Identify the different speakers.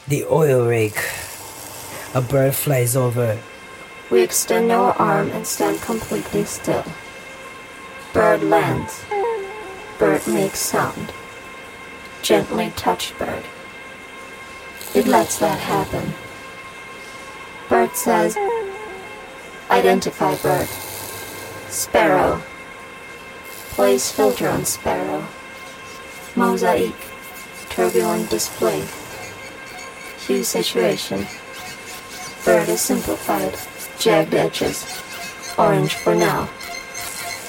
Speaker 1: The oil rig. A bird flies over.
Speaker 2: We extend our arm and stand completely still. Bird lands. Bird makes sound. Gently touch bird. It lets that happen. Bird says, identify bird. Sparrow. Place filter on sparrow. Mosaic. Turbulent display. Hue saturation. Bird is simplified. Jagged edges. Orange for now.